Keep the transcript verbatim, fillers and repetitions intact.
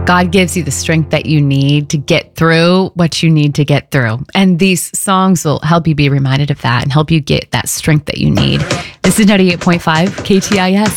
God gives you the strength that you need to get through what you need to get through. And these songs will help you be reminded of that and help you get that strength that you need. This is ninety-eight point five K T I S.